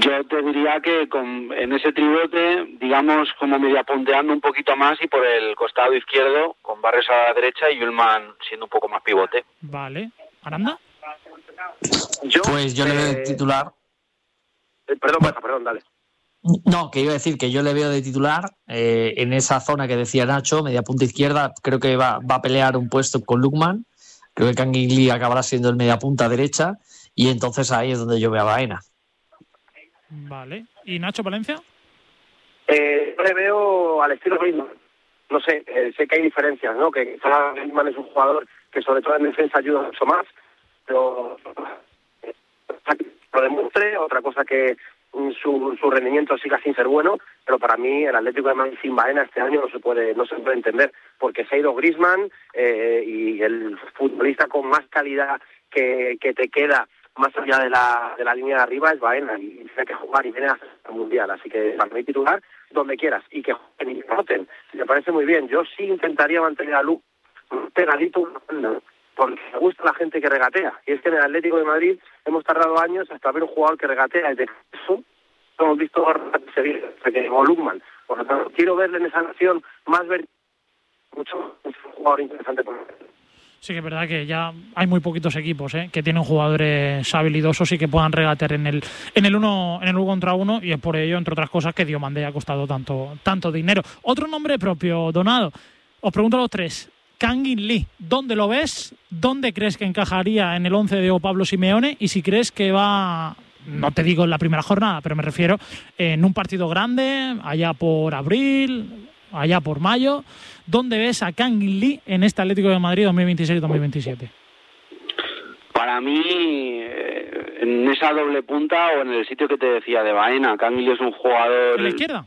Yo te diría que en ese tribote, digamos, como media punteando un poquito más y por el costado izquierdo, con Barrios a la derecha y Ullman siendo un poco más pivote. Vale. ¿Aranda? Pues yo le veo de titular. Perdón, dale. No, que iba a decir que yo le veo de titular en esa zona que decía Nacho, media punta izquierda. Creo que va a pelear un puesto con Lookman. Creo que Kangin Lee acabará siendo el media punta derecha y entonces ahí es donde yo veo a Baena. Vale. ¿Y Nacho Palencia? Yo le veo al estilo Griezmann. No sé, sé que hay diferencias, ¿no? Que quizá Griezmann es un jugador que sobre todo en defensa ayuda mucho más, pero lo demuestre, otra cosa que su rendimiento siga sin ser bueno, pero para mí el Atlético de Madrid sin Baena este año no se puede entender, porque se ha ido Griezmann y el futbolista con más calidad que te queda más allá de la línea de arriba es Baena, y tiene que jugar y viene a el Mundial, así que para mí titular donde quieras y que jueguen y voten. Me parece muy bien. Yo sí intentaría mantener a Luke pegadito, porque me gusta la gente que regatea, y es que en el Atlético de Madrid hemos tardado años hasta ver un jugador que regatea, y de eso hemos visto como Lookman. Por lo tanto, quiero verle en esa nación más mucho un jugador interesante por él. Sí que es verdad que ya hay muy poquitos equipos que tienen jugadores habilidosos y que puedan regatear en el uno contra uno, y es por ello, entre otras cosas, que Diomandé ha costado tanto dinero. Otro nombre propio, Donado. Os pregunto a los tres. Kangin Lee, ¿dónde lo ves? ¿Dónde crees que encajaría en el 11 de Pablo Simeone? Y si crees que va, no te digo en la primera jornada, pero me refiero en un partido grande, allá por abril, allá por mayo, ¿dónde ves a Kangin Lee en este Atlético de Madrid 2026-2027? Para mí, en esa doble punta o en el sitio que te decía de Baena, Kangin Lee es un jugador... ¿En la izquierda?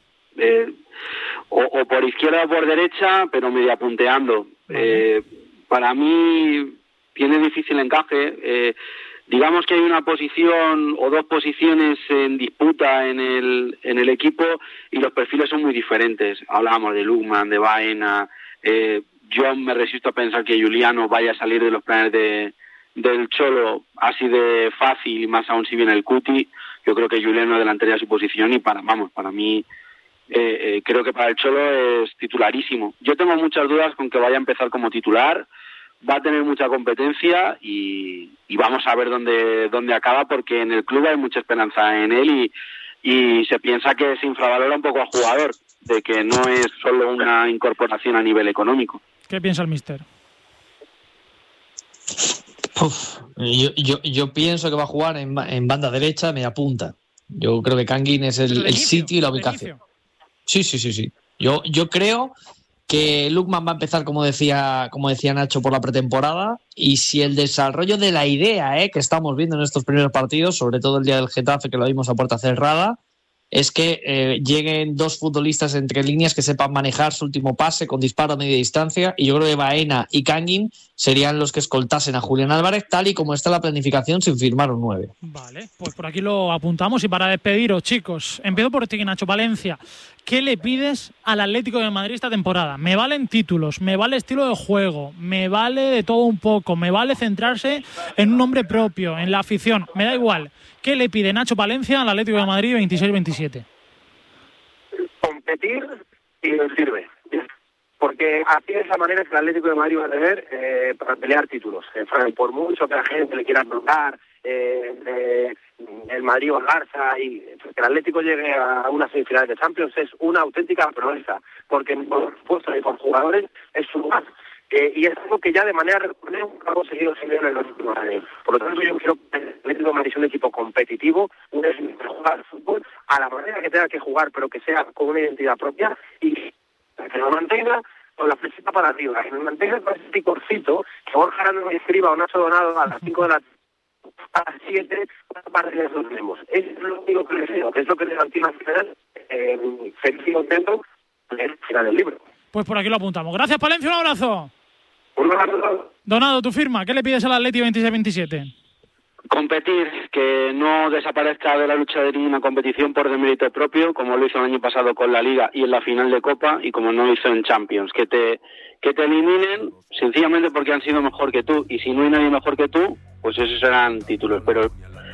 O por izquierda o por derecha, pero media punteando. Para mí tiene difícil encaje. Digamos que hay una posición o dos posiciones en disputa en el equipo y los perfiles son muy diferentes. Hablábamos de Lookman, de Baena. Yo me resisto a pensar que Juliano vaya a salir de los planes del Cholo así de fácil, más aún si viene el Cuti. Yo creo que Juliano adelantaría su posición y para mí creo que para el Cholo es titularísimo. Yo tengo muchas dudas con que vaya a empezar como titular. Va a tener mucha competencia y vamos a ver dónde acaba, porque en el club hay mucha esperanza en él y se piensa que se infravalora un poco al jugador, de que no es solo una incorporación a nivel económico. ¿Qué piensa el míster? Yo pienso que va a jugar en banda derecha, media punta. Yo creo que Kangin es el sitio y la ubicación. Sí. Yo creo que Lookman va a empezar, como decía Nacho, por la pretemporada, y si el desarrollo de la idea que estamos viendo en estos primeros partidos, sobre todo el día del Getafe, que lo vimos a puerta cerrada, es que lleguen dos futbolistas entre líneas que sepan manejar su último pase con disparo a media distancia, y yo creo que Baena y Kangin serían los que escoltasen a Julián Álvarez, tal y como está la planificación, sin firmar un 9. Vale, pues por aquí lo apuntamos. Y para despediros, chicos, empiezo por ti, Nacho Palencia. ¿Qué le pides al Atlético de Madrid esta temporada? Me valen títulos, me vale estilo de juego, me vale de todo un poco, me vale centrarse en un nombre propio, en la afición, me da igual. ¿Qué le pide Nacho Palencia al Atlético de Madrid 26-27? Competir y nos sirve. Porque así es la manera que el Atlético de Madrid va a tener para pelear títulos. Por mucho que la gente le quiera bloquear el Madrid o el Barça, y que el Atlético llegue a unas semifinales de Champions es una auténtica proeza, porque por supuesto y por jugadores es su lugar. Y es algo que ya de manera recurrente ha conseguido Simeone en los últimos años. Por lo tanto, yo quiero que el Atlético de Madrid sea un equipo competitivo, un equipo que juega al fútbol a la manera que tenga que jugar, pero que sea con una identidad propia, y que lo mantenga con la flechita para arriba, que lo mantenga con ese picorcito, que Borja Aranda me escriba o Nacho Donado a las 5 de la a las 7, para que lo tenemos. Es lo único que le deseo, que es lo que le da al final, feliz y contento en el final del libro. Pues por aquí lo apuntamos. Gracias, Palencia, un abrazo. Un abrazo. Donado, tu firma, ¿qué le pides al Atleti 26-27? Competir, que no desaparezca de la lucha de ninguna competición por demérito propio, como lo hizo el año pasado con la Liga y en la final de Copa, y como no hizo en Champions. Que te eliminen sencillamente porque han sido mejor que tú, y si no hay nadie mejor que tú, pues esos serán títulos. Pero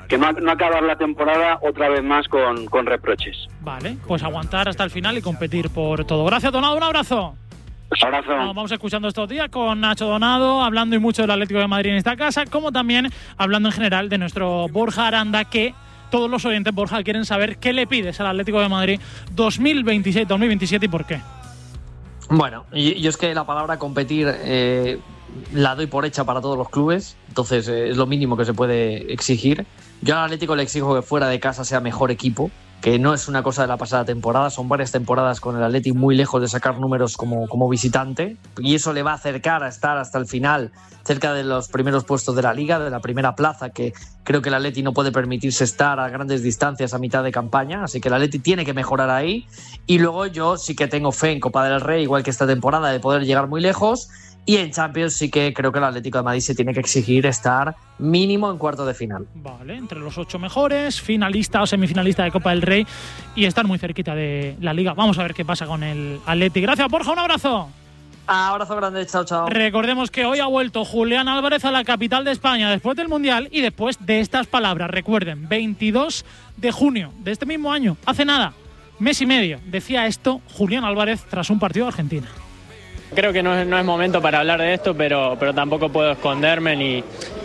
que no acabar la temporada otra vez más con reproches. Vale, pues aguantar hasta el final y competir por todo. Gracias, Donado, un abrazo. Abrazo. Nos vamos escuchando estos días con Nacho Donado, hablando y mucho del Atlético de Madrid en esta casa, como también hablando en general de nuestro Borja Aranda, que todos los oyentes, Borja, quieren saber qué le pides al Atlético de Madrid 2026-2027 y por qué. Bueno, yo es que la palabra competir la doy por hecha para todos los clubes, entonces es lo mínimo que se puede exigir. Yo al Atlético le exijo que fuera de casa sea mejor equipo, que no es una cosa de la pasada temporada, son varias temporadas con el Atlético muy lejos de sacar números como visitante, y eso le va a acercar a estar hasta el final cerca de los primeros puestos de la Liga, de la primera plaza, que creo que el Atleti no puede permitirse estar a grandes distancias a mitad de campaña, así que el Atleti tiene que mejorar ahí. Y luego yo sí que tengo fe en Copa del Rey, igual que esta temporada, de poder llegar muy lejos, y en Champions sí que creo que el Atlético de Madrid se tiene que exigir estar mínimo en cuartos de final. Vale, entre los 8 mejores, finalista o semifinalista de Copa del Rey, y estar muy cerquita de la Liga. Vamos a ver qué pasa con el Atleti. Gracias, Borja, un abrazo. Abrazo grande, chao, chao. Recordemos que hoy ha vuelto Julián Álvarez a la capital de España después del Mundial y después de estas palabras. Recuerden, 22 de junio de este mismo año, hace nada, mes y medio, decía esto Julián Álvarez tras un partido de Argentina. Creo que no es momento para hablar de esto, pero tampoco puedo esconderme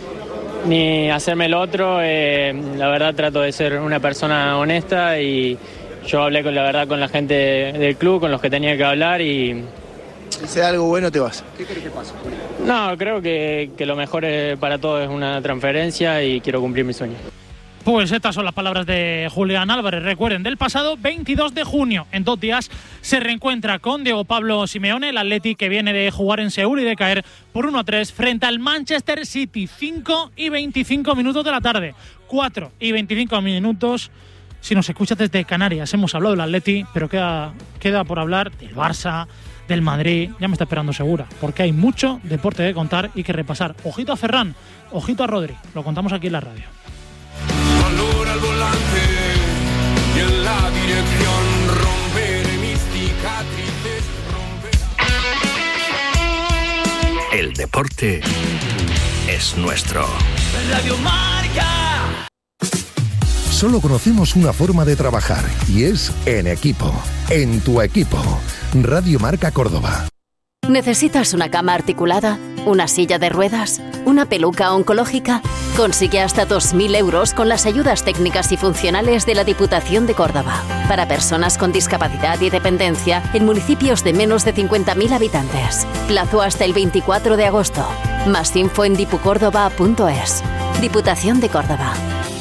ni hacerme el otro. La verdad trato de ser una persona honesta y yo hablé con la gente del club, con los que tenía que hablar y... Si sea algo bueno, te vas. ¿Qué crees que pasa? No, creo que lo mejor para todos es una transferencia y quiero cumplir mi sueño. Pues estas son las palabras de Julián Álvarez. Recuerden, del pasado 22 de junio. En 2 días se reencuentra con Diego Pablo Simeone, el Atleti que viene de jugar en Seúl y de caer por 1-3 frente al Manchester City. 5:25 minutos de la tarde. 4:25 minutos. Si nos escuchas desde Canarias, hemos hablado del Atleti, pero queda por hablar del Barça, del Madrid. Ya me está esperando Segura, porque hay mucho deporte que contar y que repasar. Ojito a Ferran, ojito a Rodri. Lo contamos aquí en la radio. Valor al volante y en la dirección romperé mis cicatrices, El deporte es nuestro. Radio Marca. Solo conocemos una forma de trabajar y es en equipo. En tu equipo. Radio Marca Córdoba. ¿Necesitas una cama articulada? ¿Una silla de ruedas? ¿Una peluca oncológica? Consigue hasta 2.000 euros con las ayudas técnicas y funcionales de la Diputación de Córdoba. Para personas con discapacidad y dependencia en municipios de menos de 50.000 habitantes. Plazo hasta el 24 de agosto. Más info en dipucórdoba.es. Diputación de Córdoba.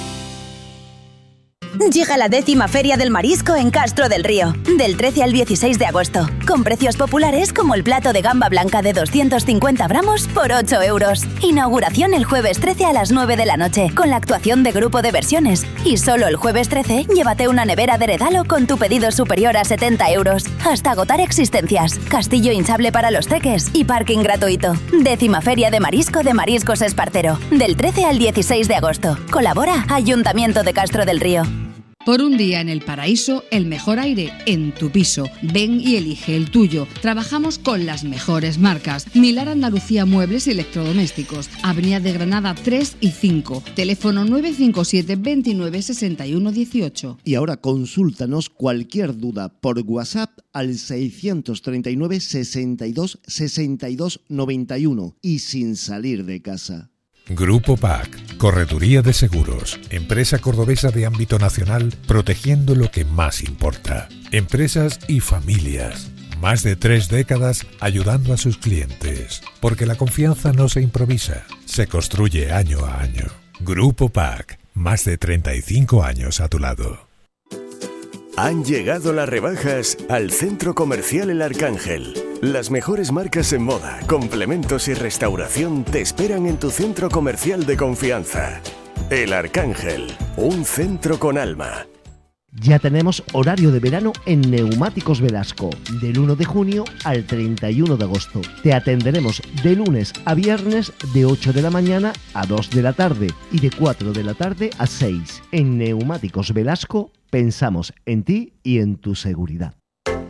Llega la 10ª Feria del Marisco en Castro del Río, del 13 al 16 de agosto, con precios populares como el plato de gamba blanca de 250 gramos por 8 euros. Inauguración el jueves 13 a las 9 de la noche, con la actuación de Grupo de Versiones. Y solo el jueves 13, llévate una nevera de regalo con tu pedido superior a 70 euros. Hasta agotar existencias, castillo hinchable para los teques y parking gratuito. 10ª Feria de Marisco de Mariscos Espartero, del 13 al 16 de agosto. Colabora Ayuntamiento de Castro del Río. Por un día en el paraíso, el mejor aire en tu piso. Ven y elige el tuyo. Trabajamos con las mejores marcas. Milar Andalucía Muebles y Electrodomésticos. Avenida de Granada 3 y 5. Teléfono 957 29 61 18. Y ahora consúltanos cualquier duda por WhatsApp al 639 62 62 91 y sin salir de casa. Grupo PAC, Correduría de Seguros, empresa cordobesa de ámbito nacional, protegiendo lo que más importa. Empresas y familias. Más de 3 décadas ayudando a sus clientes. Porque la confianza no se improvisa, se construye año a año. Grupo PAC, más de 35 años a tu lado. Han llegado las rebajas al Centro Comercial El Arcángel. Las mejores marcas en moda, complementos y restauración te esperan en tu centro comercial de confianza. El Arcángel, un centro con alma. Ya tenemos horario de verano en Neumáticos Velasco, del 1 de junio al 31 de agosto. Te atenderemos de lunes a viernes de 8 de la mañana a 2 de la tarde y de 4 de la tarde a 6. En Neumáticos Velasco pensamos en ti y en tu seguridad.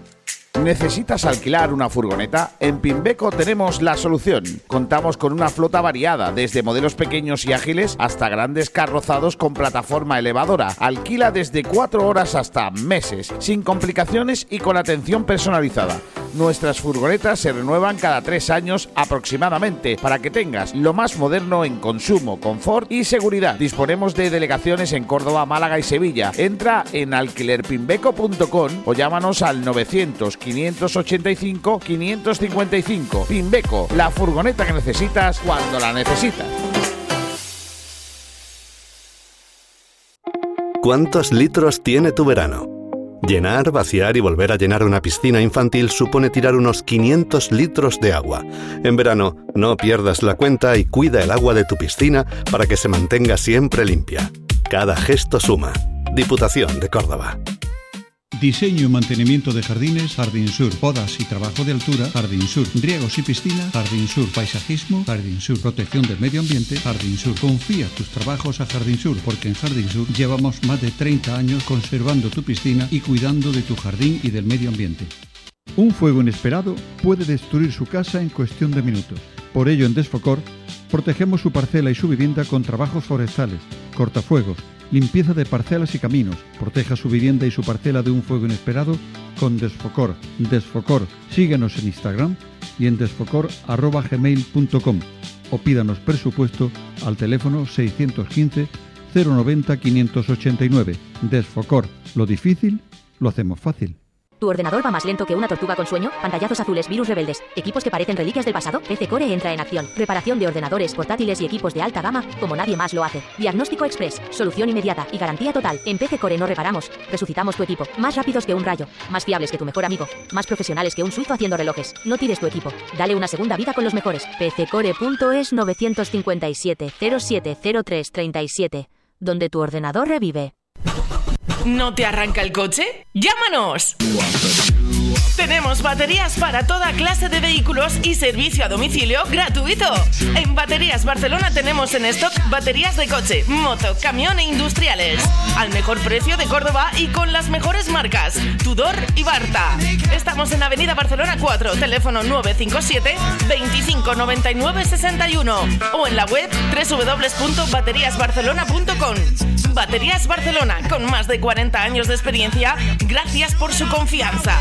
¿Necesitas alquilar una furgoneta? En Pimbeco tenemos la solución. Contamos con una flota variada, desde modelos pequeños y ágiles hasta grandes carrozados con plataforma elevadora. Alquila desde 4 horas hasta meses, sin complicaciones y con atención personalizada. Nuestras furgonetas se renuevan cada 3 años aproximadamente, para que tengas lo más moderno en consumo, confort y seguridad. Disponemos de delegaciones en Córdoba, Málaga y Sevilla. Entra en alquilerpimbeco.com o llámanos al 900-585-555. Pimbeco, la furgoneta que necesitas cuando la necesitas. ¿Cuántos litros tiene tu verano? Llenar, vaciar y volver a llenar una piscina infantil supone tirar unos 500 litros de agua. En verano, no pierdas la cuenta y cuida el agua de tu piscina para que se mantenga siempre limpia. Cada gesto suma. Diputación de Córdoba. Diseño y mantenimiento de jardines, Jardín Sur. Podas y trabajo de altura, Jardín Sur. Riegos y piscina, Jardín Sur. Paisajismo, Jardín Sur. Protección del medio ambiente, Jardín Sur. Confía tus trabajos a Jardín Sur, porque en Jardín Sur llevamos más de 30 años conservando tu piscina y cuidando de tu jardín y del medio ambiente. Un fuego inesperado puede destruir su casa en cuestión de minutos. Por ello, en Desfocor, protegemos su parcela y su vivienda con trabajos forestales, cortafuegos, limpieza de parcelas y caminos. Proteja su vivienda y su parcela de un fuego inesperado con Desfocor. Desfocor. Síguenos en Instagram y en desfocor@gmail.com o pídanos presupuesto al teléfono 615 090 589. Desfocor. Lo difícil lo hacemos fácil. ¿Tu ordenador va más lento que una tortuga con sueño? Pantallazos azules, virus rebeldes, equipos que parecen reliquias del pasado. PC Core entra en acción. Reparación de ordenadores, portátiles y equipos de alta gama como nadie más lo hace. Diagnóstico express, solución inmediata y garantía total. En PC Core no reparamos, resucitamos tu equipo. Más rápidos que un rayo, más fiables que tu mejor amigo, más profesionales que un suizo haciendo relojes. No tires tu equipo, dale una segunda vida con los mejores. pccore.es 957 0703 37, donde tu ordenador revive. ¿No te arranca el coche? ¡Llámanos! Tenemos baterías para toda clase de vehículos y servicio a domicilio gratuito. En Baterías Barcelona tenemos en stock baterías de coche, moto, camión e industriales. Al mejor precio de Córdoba y con las mejores marcas, Tudor y Barta. Estamos en Avenida Barcelona 4, teléfono 957 25 99 61 o en la web www.bateriasbarcelona.com. Baterías Barcelona, con más de 40 años de experiencia, gracias por su confianza.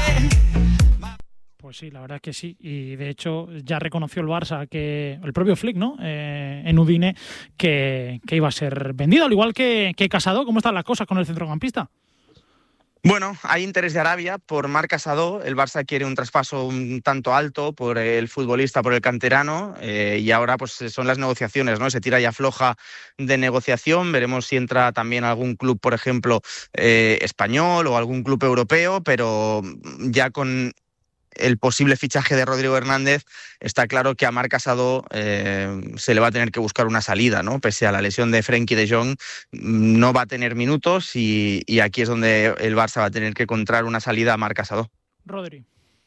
Pues sí, la verdad es que sí. Y de hecho ya reconoció el Barça, que el propio Flick, ¿no? En Udine, que iba a ser vendido, al igual que Casado. ¿Cómo están las cosas con el centrocampista? Bueno, hay interés de Arabia por Marc Casado. El Barça quiere un traspaso un tanto alto por el futbolista, por el canterano, y ahora pues son las negociaciones, ¿no? Se tira y afloja de negociación. Veremos si entra también algún club, por ejemplo, español o algún club europeo, pero ya con el posible fichaje de Rodrigo Hernández está claro que a Marc Casado se le va a tener que buscar una salida, ¿no? Pese a la lesión de Frenkie de Jong, no va a tener minutos y aquí es donde el Barça va a tener que encontrar una salida a Marc Casado. Rodri.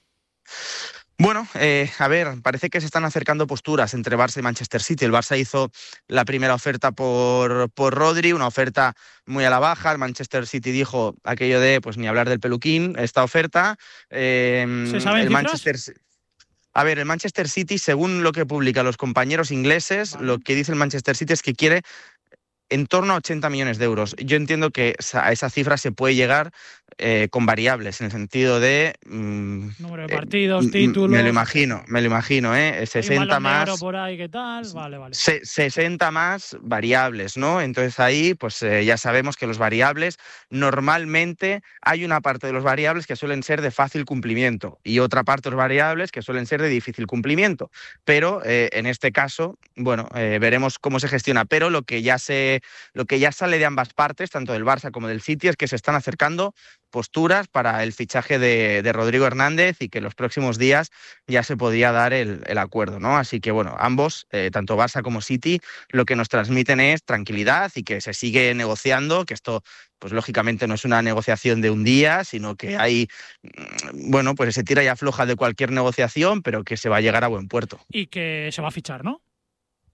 Bueno, a ver, parece que se están acercando posturas entre Barça y Manchester City. El Barça hizo la primera oferta por Rodri, una oferta muy a la baja. El Manchester City dijo aquello de, pues ni hablar del peluquín, esta oferta. ¿Se saben el cifras? El Manchester City, según lo que publican los compañeros ingleses, lo que dice el Manchester City es que quiere en torno a 80 millones de euros. Yo entiendo que a esa cifra se puede llegar con variables, en el sentido de... número de partidos, títulos... Me lo imagino, 60 más... por ahí, ¿qué tal? Vale. 60 más variables, ¿no? Entonces ahí, pues ya sabemos que los variables, normalmente hay una parte de los variables que suelen ser de fácil cumplimiento y otra parte de los variables que suelen ser de difícil cumplimiento. Pero en este caso, bueno, veremos cómo se gestiona. Pero lo que ya sale de ambas partes, tanto del Barça como del City, es que se están acercando posturas para el fichaje de Rodrigo Hernández y que en los próximos días ya se podría dar el acuerdo, ¿no? Así que bueno, ambos, tanto Barça como City, lo que nos transmiten es tranquilidad y que se sigue negociando, que esto pues lógicamente no es una negociación de un día, sino que hay, bueno, pues se tira y afloja de cualquier negociación, pero que se va a llegar a buen puerto. Y que se va a fichar, ¿no?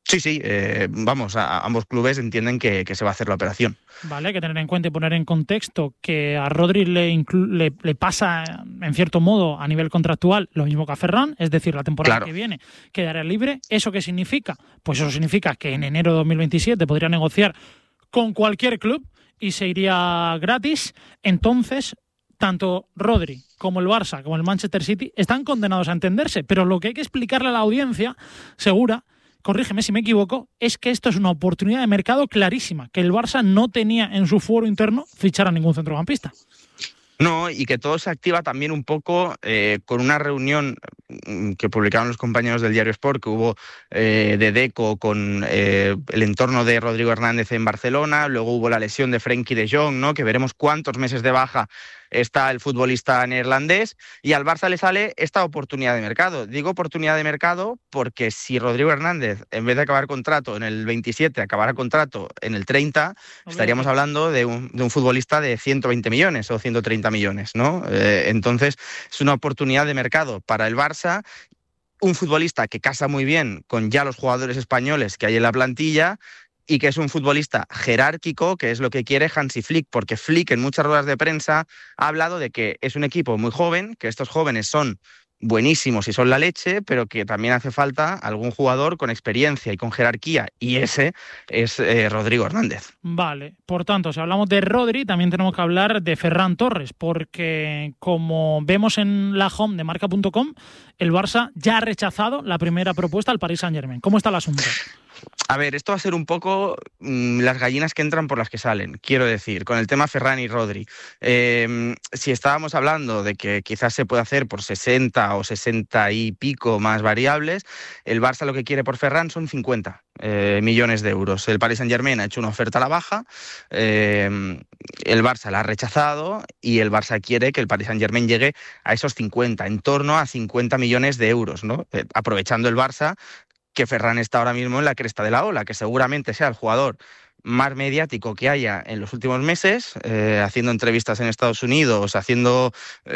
Sí, vamos, ambos clubes entienden que se va a hacer la operación. Vale, hay que tener en cuenta y poner en contexto que a Rodri le pasa, en cierto modo, a nivel contractual, lo mismo que a Ferran, es decir, la temporada que viene quedará libre. ¿Eso qué significa? Pues eso significa que en enero de 2027 podría negociar con cualquier club y se iría gratis. Entonces, tanto Rodri como el Barça, como el Manchester City, están condenados a entenderse. Pero lo que hay que explicarle a la audiencia, segura, corrígeme si me equivoco, es que esto es una oportunidad de mercado clarísima, que el Barça no tenía en su fuero interno fichar a ningún centrocampista. No, y que todo se activa también un poco con una reunión que publicaron los compañeros del Diario Sport, que hubo de Deco con el entorno de Rodrigo Hernández en Barcelona, luego hubo la lesión de Frenkie de Jong, ¿no? Que veremos cuántos meses de baja está el futbolista neerlandés, y al Barça le sale esta oportunidad de mercado. Digo oportunidad de mercado porque si Rodrigo Hernández, en vez de acabar contrato en el 27, acabara contrato en el 30, estaríamos hablando de un futbolista de 120 millones o 130 millones, ¿no? Entonces, es una oportunidad de mercado para el Barça, un futbolista que casa muy bien con ya los jugadores españoles que hay en la plantilla, y que es un futbolista jerárquico, que es lo que quiere Hansi Flick, porque Flick en muchas ruedas de prensa ha hablado de que es un equipo muy joven, que estos jóvenes son buenísimos y son la leche, pero que también hace falta algún jugador con experiencia y con jerarquía, y ese es Rodrigo Hernández. Vale, por tanto, si hablamos de Rodri, también tenemos que hablar de Ferran Torres, porque como vemos en la home de marca.com, el Barça ya ha rechazado la primera propuesta al Paris Saint-Germain. ¿Cómo está el asunto? A ver, esto va a ser un poco las gallinas que entran por las que salen, quiero decir, con el tema Ferran y Rodri. Si estábamos hablando de que quizás se puede hacer por 60 o 60 y pico más variables, el Barça lo que quiere por Ferran son 50 millones de euros. El Paris Saint-Germain ha hecho una oferta a la baja, el Barça la ha rechazado y el Barça quiere que el Paris Saint-Germain llegue a esos 50, en torno a 50 millones de euros, ¿no? Aprovechando el Barça que Ferran está ahora mismo en la cresta de la ola, que seguramente sea el jugador más mediático que haya en los últimos meses, haciendo entrevistas en Estados Unidos, haciendo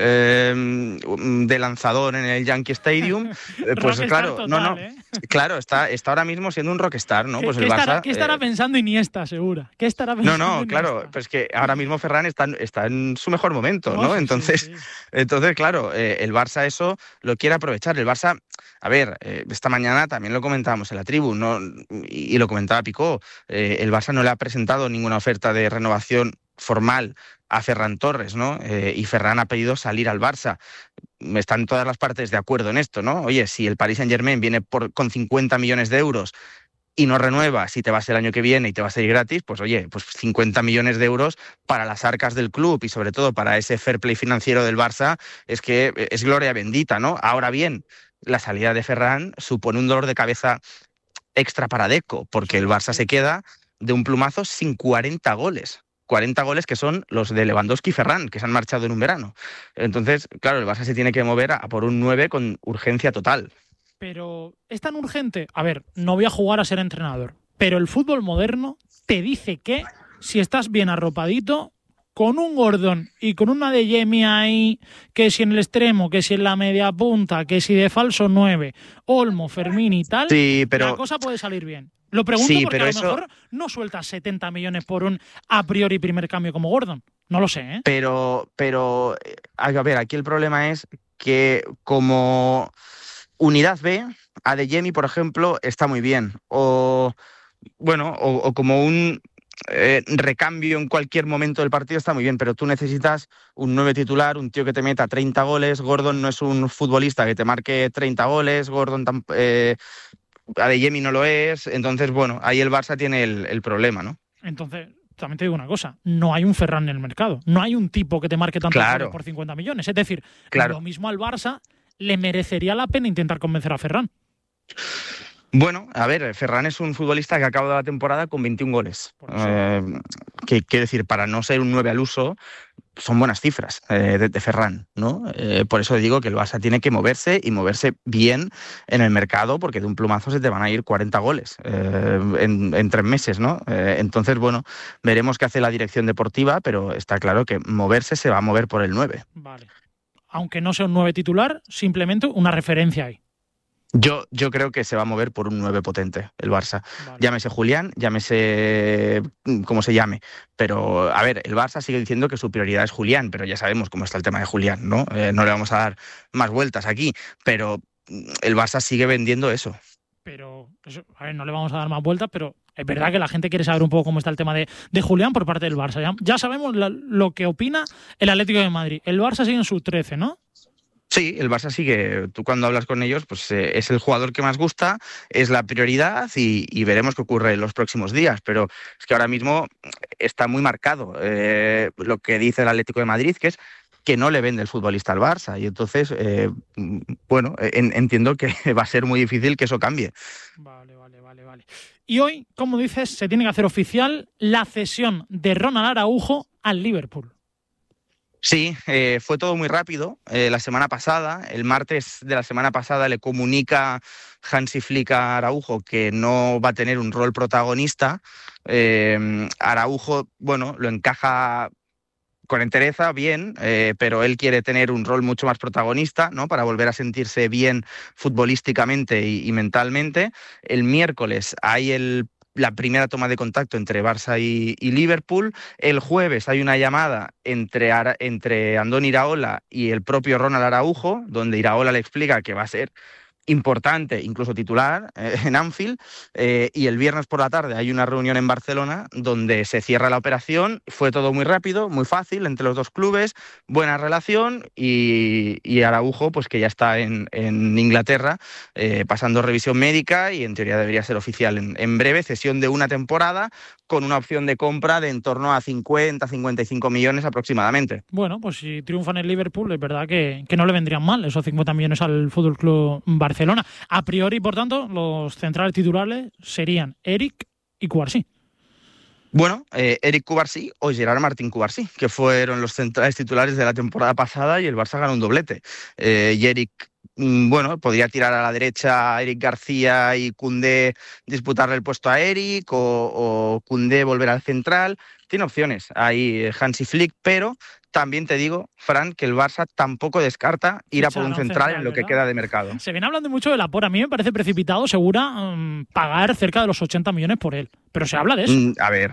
de lanzador en el Yankee Stadium, pues claro, total, claro, está ahora mismo siendo un rockstar, ¿no? Pues el Barça, ¿qué estará pensando Iniesta, segura? ¿Qué estará pensando Iniesta? Claro, pues que ahora mismo Ferran está en su mejor momento, ¿no? Entonces, claro, el Barça eso lo quiere aprovechar. El Barça, a ver, esta mañana también lo comentábamos en la tribu, ¿no? Y lo comentaba Picó, el Barça no le ha presentado ninguna oferta de renovación formal a Ferran Torres, ¿no? Y Ferran ha pedido salir al Barça. Están todas las partes de acuerdo en esto, ¿no? Oye, si el Paris Saint-Germain viene con 50 millones de euros y no renueva, si te vas el año que viene y te vas a ir gratis, pues oye, pues 50 millones de euros para las arcas del club y sobre todo para ese fair play financiero del Barça, es que es gloria bendita, ¿no? Ahora bien, la salida de Ferran supone un dolor de cabeza extra para Deco, porque el Barça se queda de un plumazo sin 40 goles. 40 goles que son los de Lewandowski y Ferran, que se han marchado en un verano. Entonces, claro, el Barça se tiene que mover a por un 9 con urgencia total. Pero es tan urgente. A ver, no voy a jugar a ser entrenador, pero el fútbol moderno te dice que si estás bien arropadito, con un Gordon y con una de Jamie ahí, que si en el extremo, que si en la media punta, que si de falso 9, Olmo, Fermín y tal, sí, pero la cosa puede salir bien. Lo pregunto porque a lo mejor no sueltas 70 millones por un a priori primer cambio como Gordon. No lo sé, ¿eh? Pero a ver, aquí el problema es que como unidad B, Adeyemi, por ejemplo, está muy bien. O como un recambio en cualquier momento del partido está muy bien, pero tú necesitas un 9 titular, un tío que te meta 30 goles. Gordon no es un futbolista que te marque 30 goles, Adeyemi no lo es, entonces bueno, ahí el Barça tiene el problema, ¿no? Entonces, también te digo una cosa, no hay un Ferran en el mercado, no hay un tipo que te marque tantos goles por 50 millones, es decir, lo mismo al Barça le merecería la pena intentar convencer a Ferran. Bueno, a ver, Ferran es un futbolista que acaba la temporada con 21 goles. Que quiere decir, para no ser un 9 al uso, son buenas cifras de Ferran, ¿no? Por eso digo que el Barça tiene que moverse y moverse bien en el mercado, porque de un plumazo se te van a ir 40 goles en 3 meses, ¿no? Entonces, bueno, veremos qué hace la dirección deportiva, pero está claro que moverse se va a mover por el 9. Vale. Aunque no sea un 9 titular, simplemente una referencia ahí. Yo creo que se va a mover por un 9 potente el Barça. Vale. Llámese Julián, llámese como se llame. Pero, a ver, el Barça sigue diciendo que su prioridad es Julián, pero ya sabemos cómo está el tema de Julián, ¿no? No le vamos a dar más vueltas aquí, pero el Barça sigue vendiendo eso. Pero, a ver, no le vamos a dar más vueltas, pero es verdad que la gente quiere saber un poco cómo está el tema de Julián por parte del Barça. Ya sabemos lo que opina el Atlético de Madrid. El Barça sigue en sus 13, ¿no? Sí, el Barça sigue, tú cuando hablas con ellos, pues es el jugador que más gusta, es la prioridad y veremos qué ocurre en los próximos días, pero es que ahora mismo está muy marcado lo que dice el Atlético de Madrid, que es que no le vende el futbolista al Barça, y entonces, entiendo que va a ser muy difícil que eso cambie. Vale. Y hoy, como dices, se tiene que hacer oficial la cesión de Ronald Araujo al Liverpool. Sí, fue todo muy rápido. La semana pasada, el martes de la semana pasada, le comunica Hansi Flick a Araujo que no va a tener un rol protagonista. Araujo, lo encaja con entereza, bien, pero él quiere tener un rol mucho más protagonista, ¿no? Para volver a sentirse bien futbolísticamente y mentalmente. El miércoles hay la primera toma de contacto entre Barça y Liverpool. El jueves hay una llamada entre Andoni Iraola y el propio Ronald Araujo, donde Iraola le explica que va a ser importante, incluso titular, en Anfield, y el viernes por la tarde hay una reunión en Barcelona donde se cierra la operación. Fue todo muy rápido, muy fácil entre los dos clubes, buena relación, y Araujo, pues que ya está en Inglaterra, pasando revisión médica, y en teoría debería ser oficial en breve, cesión de una temporada con una opción de compra de en torno a 50-55 millones aproximadamente. Bueno, pues si triunfa en el Liverpool, es verdad que no le vendrían mal esos 50 millones al Fútbol Club Barcelona. A priori, por tanto, los centrales titulares serían Eric y Cubarsí. Bueno, Eric Cubarsí o Gerard Martín Cubarsí, que fueron los centrales titulares de la temporada pasada, y el Barça ganó un doblete. Y Eric, podría tirar a la derecha a Eric García y Koundé disputarle el puesto a Eric, o Koundé volver al central. Tiene opciones ahí Hansi Flick, pero también te digo, Fran, que el Barça tampoco descarta ir a por un central en lo que queda de mercado. Se viene hablando mucho de Laporte. A mí me parece precipitado, Segura, pagar cerca de los 80 millones por él. Pero se habla de eso. A ver,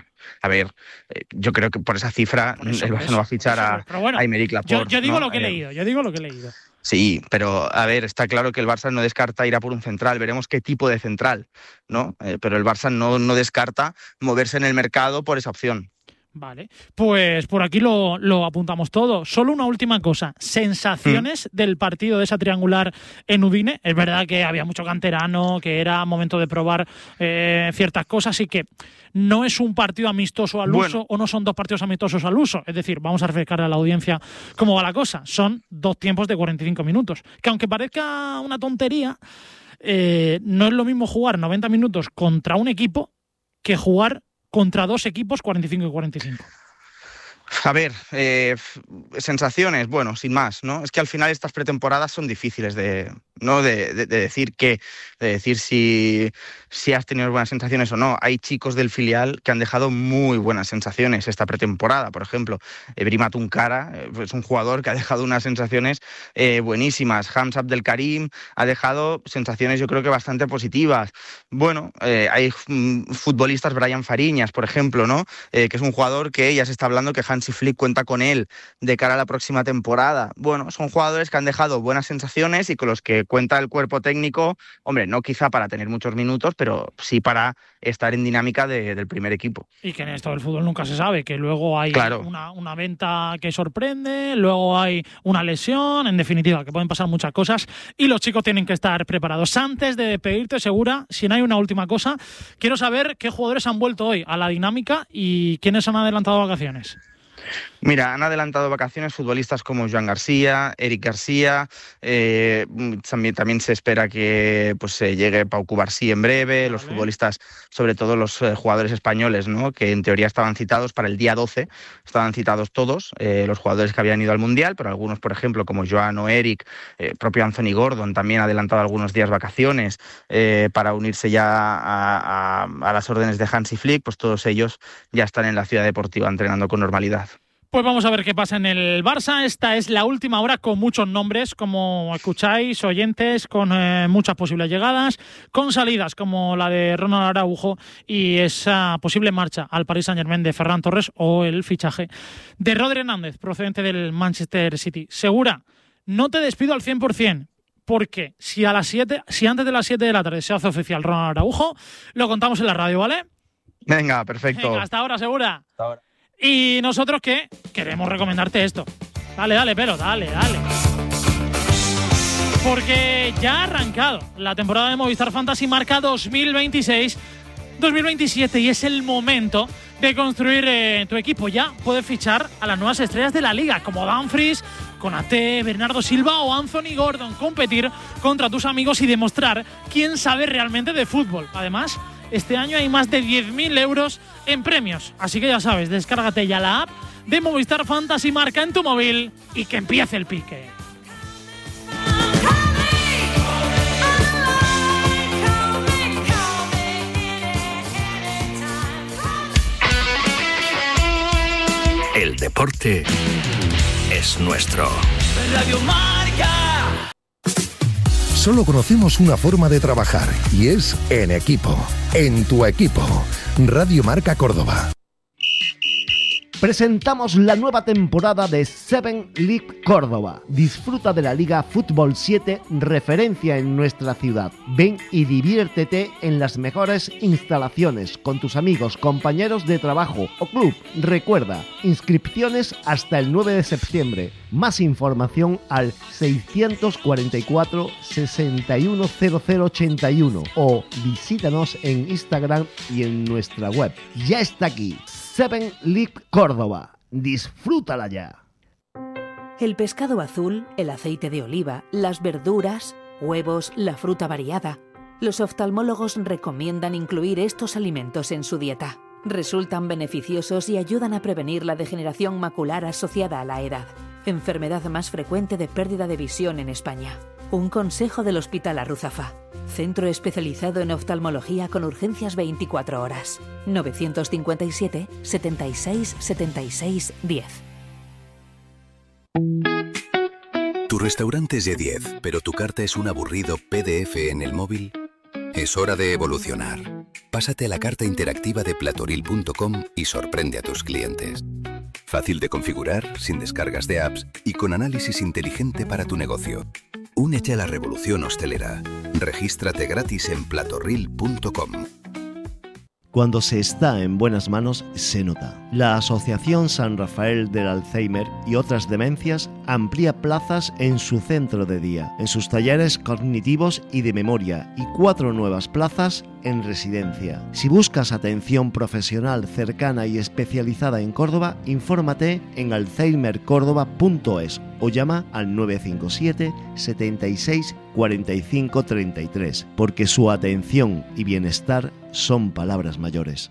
yo creo que por esa cifra el Barça no va a fichar a Aymeric Laporte. Yo digo lo que he leído. Sí, pero a ver, está claro que el Barça no descarta ir a por un central. Veremos qué tipo de central, ¿no? Pero el Barça no descarta moverse en el mercado por esa opción. Vale, pues por aquí lo apuntamos todo. Solo una última cosa. Sensaciones del partido de esa triangular en Udine. Es verdad que había mucho canterano, que era momento de probar ciertas cosas, y que no es un partido amistoso al uso, o no son dos partidos amistosos al uso. Es decir, vamos a refrescar a la audiencia cómo va la cosa. Son 2 tiempos de 45 minutos. Que aunque parezca una tontería, no es lo mismo jugar 90 minutos contra un equipo que jugar contra 2 equipos 45 y 45. A ver, sensaciones, sin más, ¿no? Es que al final estas pretemporadas son difíciles de decir si has tenido buenas sensaciones o no. Hay chicos del filial que han dejado muy buenas sensaciones esta pretemporada. Por ejemplo, Brima Tunkara es un jugador que ha dejado unas sensaciones buenísimas. Hamza Abdelkarim ha dejado sensaciones, yo creo que bastante positivas. Hay futbolistas, Brian Fariñas, por ejemplo, ¿no? Que es un jugador que ya se está hablando que Hansi Flick cuenta con él de cara a la próxima temporada. Son jugadores que han dejado buenas sensaciones y con los que cuenta el cuerpo técnico, no quizá para tener muchos minutos, pero sí para estar en dinámica del primer equipo. Y que en esto del fútbol nunca se sabe, que luego hay una venta que sorprende, luego hay una lesión, en definitiva, que pueden pasar muchas cosas y los chicos tienen que estar preparados. Antes de despedirte, Segura, si no hay una última cosa, quiero saber qué jugadores han vuelto hoy a la dinámica y quiénes han adelantado vacaciones. Mira, han adelantado vacaciones futbolistas como Joan García, Eric García, también se espera que llegue Pau Cubarsí en breve, los futbolistas, sobre todo los jugadores españoles, ¿no? Que en teoría estaban citados para el día 12, estaban citados todos, los jugadores que habían ido al Mundial, pero algunos, por ejemplo, como Joan o Eric, propio Anthony Gordon, también ha adelantado algunos días vacaciones para unirse ya a las órdenes de Hansi Flick, pues todos ellos ya están en la ciudad deportiva entrenando con normalidad. Pues vamos a ver qué pasa en el Barça. Esta es la última hora con muchos nombres, como escucháis, oyentes, con muchas posibles llegadas, con salidas como la de Ronald Araujo y esa posible marcha al Paris Saint-Germain de Ferran Torres o el fichaje de Rodri Hernández, procedente del Manchester City. Segura, no te despido al 100%, porque si antes de las 7 de la tarde se hace oficial Ronald Araujo, lo contamos en la radio, ¿vale? Venga, perfecto. Venga, hasta ahora, Segura. Hasta ahora. Y nosotros, ¿qué? Queremos recomendarte esto. Dale, pero dale. Porque ya ha arrancado la temporada de Movistar Fantasy Marca 2026-2027 y es el momento de construir tu equipo. Ya puedes fichar a las nuevas estrellas de la liga, como Dumfries, Konaté, Bernardo Silva o Anthony Gordon. Competir contra tus amigos y demostrar quién sabe realmente de fútbol. Además, este año hay más de 10.000 euros en premios. Así que ya sabes, descárgate ya la app de Movistar Fantasy Marca en tu móvil y que empiece el pique. El deporte es nuestro. Radio Marca. Solo conocemos una forma de trabajar y es en equipo. En tu equipo. Radio Marca Córdoba. Presentamos la nueva temporada de 7 League Córdoba. Disfruta de la Liga Fútbol 7, referencia en nuestra ciudad. Ven y diviértete en las mejores instalaciones con tus amigos, compañeros de trabajo o club. Recuerda, inscripciones hasta el 9 de septiembre. Más información al 644 610081 o visítanos en Instagram y en nuestra web. Ya está aquí. 7 League Córdoba. Disfrútala ya. El pescado azul, el aceite de oliva, las verduras, huevos, la fruta variada. Los oftalmólogos recomiendan incluir estos alimentos en su dieta. Resultan beneficiosos y ayudan a prevenir la degeneración macular asociada a la edad, enfermedad más frecuente de pérdida de visión en España. Un consejo del Hospital Arruzafa. Centro especializado en oftalmología con urgencias 24 horas. 957 76 76 10. Tu restaurante es de 10, pero tu carta es un aburrido PDF en el móvil. Es hora de evolucionar. Pásate a la carta interactiva de platoril.com y sorprende a tus clientes. Fácil de configurar, sin descargas de apps y con análisis inteligente para tu negocio. Únete a la revolución hostelera. Regístrate gratis en platoril.com. Cuando se está en buenas manos, se nota. La Asociación San Rafael del Alzheimer y otras demencias amplía plazas en su centro de día, en sus talleres cognitivos y de memoria, y 4 nuevas plazas en residencia. Si buscas atención profesional cercana y especializada en Córdoba, infórmate en alzheimercordoba.es o llama al 957 76 45 33, porque su atención y bienestar son palabras mayores.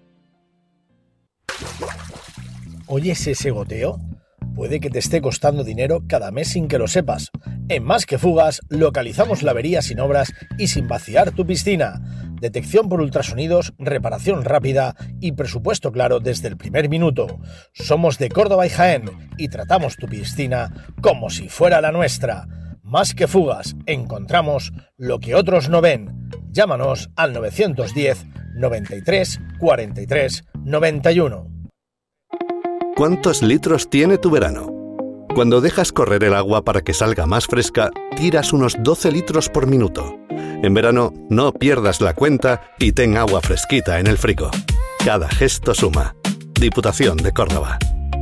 ¿Oyes ese goteo? Puede que te esté costando dinero cada mes sin que lo sepas. En Más que Fugas localizamos la avería sin obras y sin vaciar tu piscina. Detección por ultrasonidos, reparación rápida y presupuesto claro desde el primer minuto. Somos de Córdoba y Jaén y tratamos tu piscina como si fuera la nuestra. Más que Fugas, encontramos lo que otros no ven. Llámanos al 910 93 43 91. ¿Cuántos litros tiene tu verano? Cuando dejas correr el agua para que salga más fresca, tiras unos 12 litros por minuto. En verano, no pierdas la cuenta y ten agua fresquita en el frigo. Cada gesto suma. Diputación de Córdoba.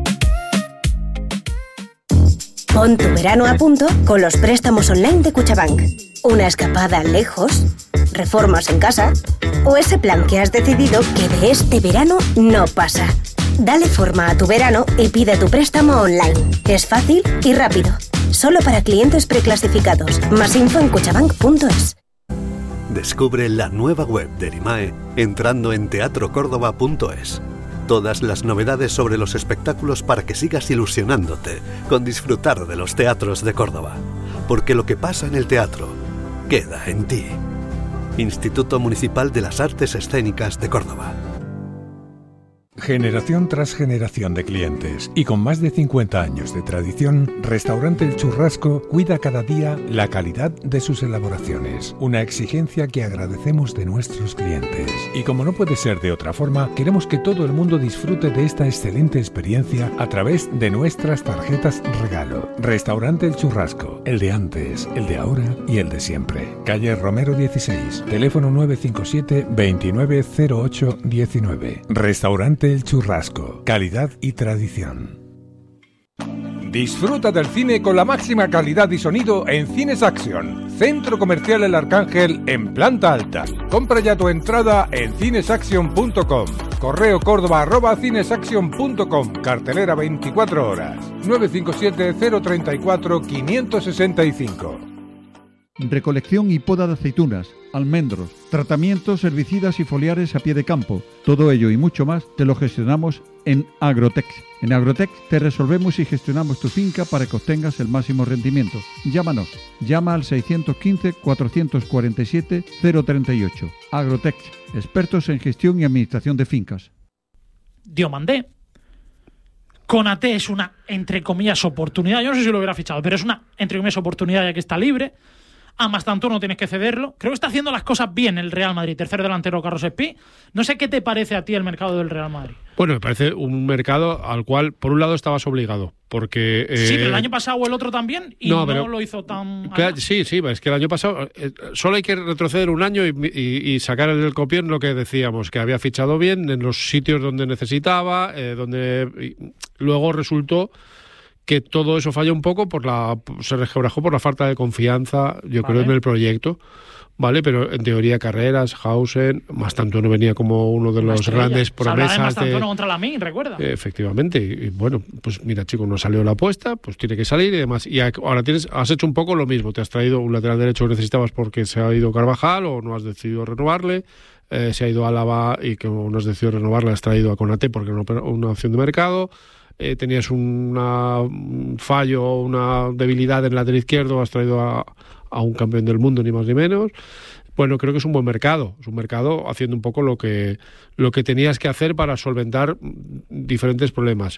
Pon tu verano a punto con los préstamos online de Cuchabank. Una escapada lejos, reformas en casa o ese plan que has decidido que de este verano no pasa. Dale forma a tu verano y pide tu préstamo online. Es fácil y rápido. Solo para clientes preclasificados. Más info en cuchabank.es. Descubre la nueva web de Erimae entrando en teatrocórdoba.es. Todas las novedades sobre los espectáculos para que sigas ilusionándote con disfrutar de los teatros de Córdoba. Porque lo que pasa en el teatro queda en ti. Instituto Municipal de las Artes Escénicas de Córdoba. Generación tras generación de clientes y con más de 50 años de tradición, Restaurante El Churrasco cuida cada día la calidad de sus elaboraciones, una exigencia que agradecemos de nuestros clientes. Y como no puede ser de otra forma, queremos que todo el mundo disfrute de esta excelente experiencia a través de nuestras tarjetas regalo. Restaurante El Churrasco, el de antes, el de ahora y el de siempre. Calle Romero 16, teléfono 957 2908 19. Restaurante El Churrasco, calidad y tradición. Disfruta del cine con la máxima calidad y sonido en Cines Action, Centro Comercial El Arcángel en planta alta. Compra ya tu entrada en cinesaction.com. Correo Córdoba@cinesaction.com. Cartelera 24 horas. 957 034 565. Recolección y poda de aceitunas, almendros, tratamientos, herbicidas y foliares a pie de campo. Todo ello y mucho más te lo gestionamos en Agrotex. En Agrotex te resolvemos y gestionamos tu finca para que obtengas el máximo rendimiento. Llámanos. Llama al 615-447-038. Agrotex, expertos en gestión y administración de fincas. Diomandé. Konaté es una, entre comillas, oportunidad. Yo no sé si lo hubiera fichado, pero es una, entre comillas, oportunidad ya que está libre. Además, tanto no tienes que cederlo. Creo que está haciendo las cosas bien el Real Madrid. Tercer delantero, Carlos Espí. No sé qué te parece a ti el mercado del Real Madrid. Bueno, me parece un mercado al cual, por un lado, estabas obligado. Porque, sí, pero el año pasado el otro también y no lo hizo tan... Claro, sí, es que el año pasado solo hay que retroceder un año y sacar el copión lo que decíamos, que había fichado bien en los sitios donde necesitaba, luego resultó que todo eso falla un poco se resquebrajó por la falta de confianza, yo creo, en el proyecto, ¿vale? Pero en teoría Carreras, Hausen, Mastantuono venía como uno de los grandes promesas. Se Mastantuono contra Lamine, recuerda. Efectivamente, y bueno, pues mira, chico, no salió la apuesta, pues tiene que salir y demás. Y ahora has hecho un poco lo mismo, te has traído un lateral derecho que necesitabas porque se ha ido Carvajal o no has decidido renovarle. Se ha ido Álava y que no has decidido renovarle, has traído a Konaté porque era una opción de mercado. Tenías un fallo, una debilidad en el lateral izquierdo, has traído a un campeón del mundo, ni más ni menos. Bueno, creo que es un buen mercado. Es un mercado haciendo un poco lo que tenías que hacer para solventar diferentes problemas.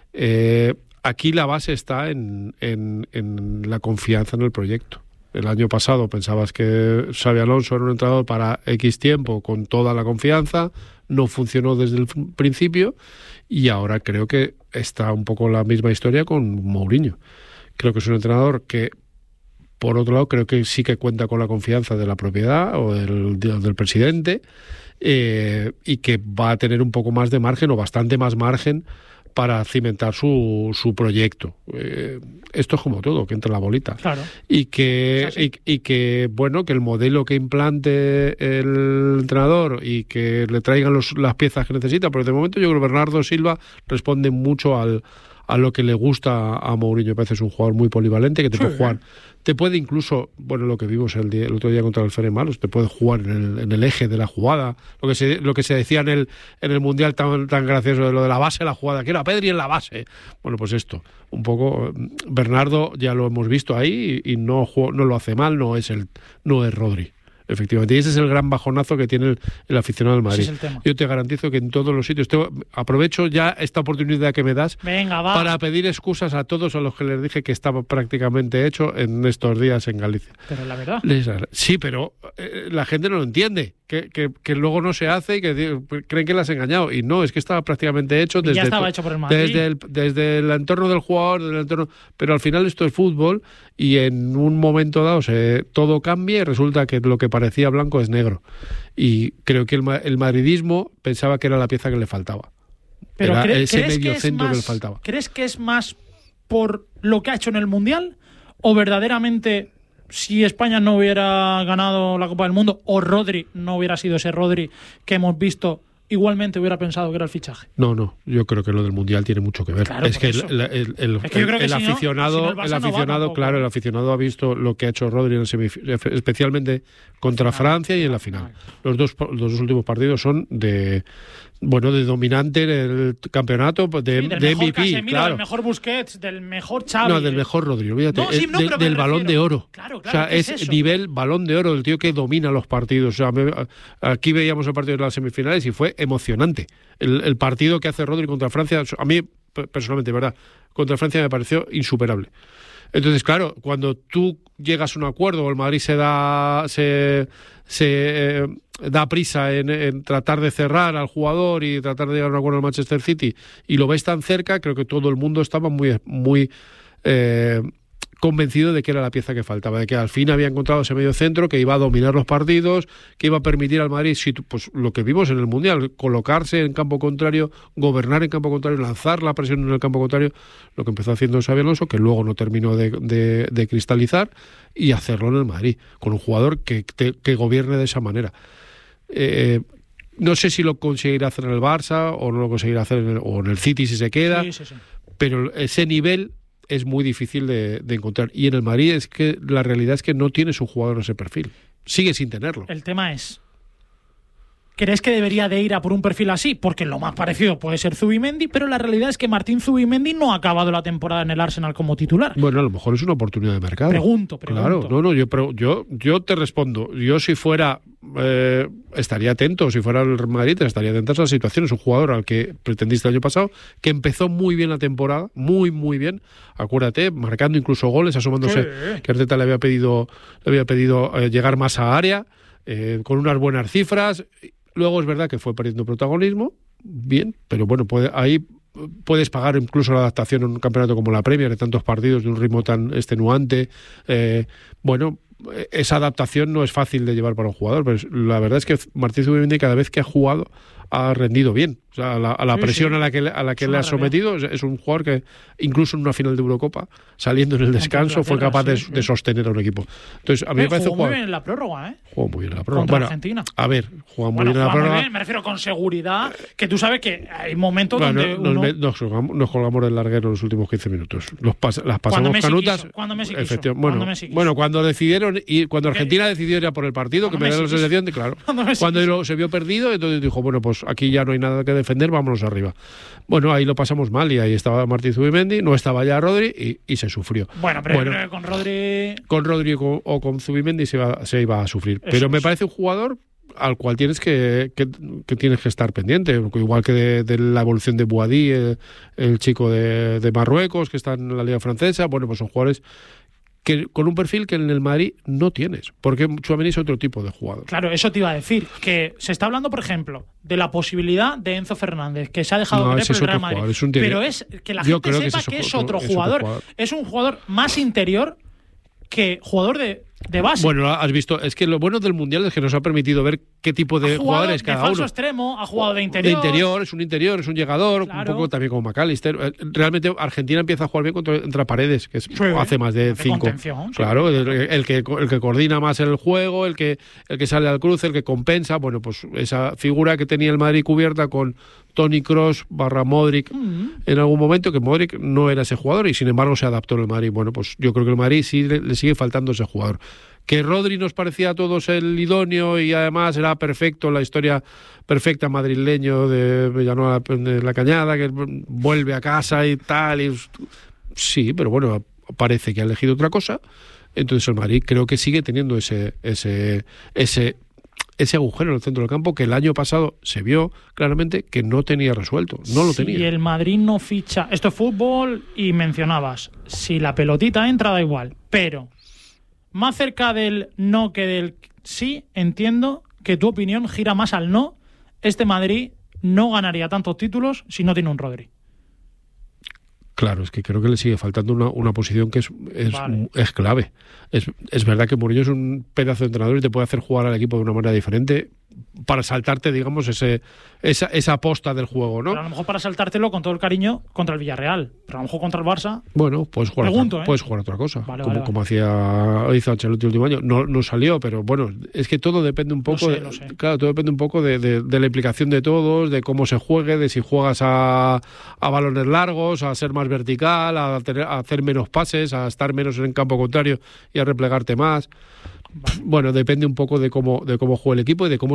Aquí la base está en la confianza en el proyecto. El año pasado pensabas que Xabi Alonso era un entrenador para X tiempo con toda la confianza, no funcionó desde el principio y ahora creo que está un poco la misma historia con Mourinho. Creo que es un entrenador que, por otro lado, creo que sí que cuenta con la confianza de la propiedad o del presidente y que va a tener un poco más de margen o bastante más margen para cimentar su proyecto. Esto es como todo, que entra la bolita. Claro. Y que bueno, que el modelo que implante el entrenador y que le traigan las piezas que necesita, pero de momento yo creo que Bernardo Silva responde mucho a lo que le gusta a Mourinho. Me parece que es un jugador muy polivalente, que te puede jugar. Te puede incluso, bueno, lo que vimos el otro día contra el Ferenbaros, te puede jugar en el eje de la jugada. Lo que se decía en el Mundial tan gracioso de lo de la base de la jugada, que era Pedri en la base. Bueno, pues esto, un poco. Bernardo ya lo hemos visto ahí y no lo hace mal, no es Rodri. Efectivamente, y ese es el gran bajonazo que tiene el aficionado del Madrid. Yo te garantizo que en todos los sitios, aprovecho ya esta oportunidad que me das para pedir excusas a todos a los que les dije que estaba prácticamente hecho en estos días en Galicia. Pero la verdad. Sí, pero la gente no lo entiende, que luego no se hace y que creen que le has engañado. Y no, es que estaba prácticamente hecho ya estaba hecho por el Madrid. Desde el entorno del jugador, pero al final esto es fútbol y en un momento dado todo cambia y resulta que lo que parecía blanco es negro. Y creo que el madridismo pensaba que era la pieza que le faltaba. Pero era ese medio centro que le faltaba. ¿Crees que es más por lo que ha hecho en el Mundial o verdaderamente si España no hubiera ganado la Copa del Mundo o Rodri no hubiera sido ese Rodri que hemos visto, igualmente hubiera pensado que era el fichaje? No, yo creo que lo del Mundial tiene mucho que ver. Claro, es que el aficionado, el aficionado ha visto lo que ha hecho Rodri en especialmente contra Francia y en la final. Los dos últimos partidos son de Bueno, de dominante en el campeonato, de MVP, Casemiro, claro. Del mejor Busquets, del mejor Xavi. No, del mejor Rodri, olvídate. No, sí, no, pero del Balón de Oro. Claro, O sea, es eso. nivel Balón de Oro, el tío que domina los partidos. O sea, aquí veíamos el partido de las semifinales y fue emocionante. El partido que hace Rodri contra Francia, a mí, personalmente, ¿verdad? Contra Francia me pareció insuperable. Entonces, claro, cuando tú llegas a un acuerdo o el Madrid se da prisa en tratar de cerrar al jugador y tratar de llegar a un acuerdo al Manchester City y lo ves tan cerca, creo que todo el mundo estaba muy convencido de que era la pieza que faltaba, de que al fin había encontrado ese medio centro que iba a dominar los partidos, que iba a permitir al Madrid, pues lo que vimos en el Mundial, colocarse en campo contrario, gobernar en campo contrario, lanzar la presión en el campo contrario, lo que empezó haciendo Xabi Alonso, que luego no terminó de cristalizar, y hacerlo en el Madrid, con un jugador que gobierne de esa manera. No sé si lo conseguirá hacer en el Barça o no lo conseguirá hacer en el City si se queda, Sí. pero ese nivel es muy difícil de encontrar. Y en el Madrid es que la realidad es que no tienes un jugador en ese perfil. Sigue sin tenerlo. El tema es, ¿crees que debería de ir a por un perfil así? Porque lo más parecido puede ser Zubimendi, pero la realidad es que Martín Zubimendi no ha acabado la temporada en el Arsenal como titular. Bueno, a lo mejor es una oportunidad de mercado. Pregunto. Claro, yo te respondo. Yo si fuera, estaría atento. Si fuera el Madrid, estaría atento a esa situación. Es un jugador al que pretendiste el año pasado, que empezó muy bien la temporada, muy bien. Acuérdate, marcando incluso goles, asomándose, que Arteta le había pedido llegar más a área, con unas buenas cifras. Luego es verdad que fue perdiendo protagonismo, bien, pero bueno, ahí puedes pagar incluso la adaptación en un campeonato como la Premier, de tantos partidos, de un ritmo tan extenuante. Esa adaptación no es fácil de llevar para un jugador, pero la verdad es que Martín Zubimendi cada vez que ha jugado ha rendido bien. O sea, a la presión a la que le ha sometido, es un jugador que incluso en una final de Eurocopa, saliendo en el descanso, fue capaz de sostener a un equipo. Entonces, a mí me parece jugó muy bien en la prórroga, Jugó muy bien en la prórroga. Contra Argentina. A ver, juega muy bien en la prórroga. Muy bien, me refiero con seguridad, que tú sabes que hay momentos donde nos colgamos del larguero los últimos 15 minutos. Las pasamos canutas. Cuando Messi quiso. Cuando decidieron y cuando Argentina decidió ir a por el partido, que me da la sensación de, claro, cuando se vio perdido, entonces dijo, bueno, pues aquí ya no hay nada que defender, vámonos arriba. Bueno, ahí lo pasamos mal y ahí estaba Martín Zubimendi, no estaba ya Rodri y se sufrió. Bueno, pero con Rodri... Con Rodri o con Zubimendi se iba a sufrir. Pero me parece un jugador al cual tienes que tienes que estar pendiente, igual que de la evolución de Boadí, el chico de Marruecos, que está en la Liga Francesa. Bueno, pues son jugadores que con un perfil que en el Madrid no tienes, porque Tchouaméni es otro tipo de jugador. Claro, eso te iba a decir, que se está hablando, por ejemplo, de la posibilidad de Enzo Fernández, que se ha dejado querer por el Real Madrid, pero es que la gente sepa que es otro jugador. Es un jugador más interior que jugador de base. Bueno, has visto, es que lo bueno del Mundial es que nos ha permitido ver qué tipo de jugadores cada uno. De falso extremo, ha jugado de interior. Es un llegador, claro. Un poco también como McAllister. Realmente Argentina empieza a jugar bien contra Paredes, que hace más de 5. Claro, el que coordina más el juego, el que sale al cruce, el que compensa. Bueno, pues esa figura que tenía el Madrid cubierta con Toni Kroos / Modric en algún momento, que Modric no era ese jugador y sin embargo se adaptó en el Madrid. Bueno, pues yo creo que el Madrid sí le sigue faltando ese jugador. Que Rodri nos parecía a todos el idóneo y además era perfecto, la historia perfecta madrileño de Villanueva de la Cañada, que vuelve a casa y tal. Sí, pero bueno, parece que ha elegido otra cosa. Entonces el Madrid creo que sigue teniendo ese agujero en el centro del campo que el año pasado se vio claramente que no tenía resuelto. No lo tenía. Si el Madrid no ficha... Esto es fútbol y mencionabas, si la pelotita entra da igual, pero... Más cerca del no que del sí, entiendo que tu opinión gira más al no. Este Madrid no ganaría tantos títulos si no tiene un Rodri. Claro, es que creo que le sigue faltando una posición que es clave. Es verdad que Mourinho es un pedazo de entrenador y te puede hacer jugar al equipo de una manera diferente para saltarte, digamos, esa aposta del juego, ¿no? Pero a lo mejor para saltártelo con todo el cariño contra el Villarreal, pero a lo mejor contra el Barça... Bueno, puedes jugar otra cosa, como hizo Ancelotti el último año. No salió, pero bueno, es que todo depende un poco... Lo sé. Claro, todo depende un poco de la implicación de todos, de cómo se juegue, de si juegas a balones largos, a ser más vertical, a hacer menos pases, a estar menos en el campo contrario y a replegarte más. Bueno, depende un poco de cómo juegue el equipo y de cómo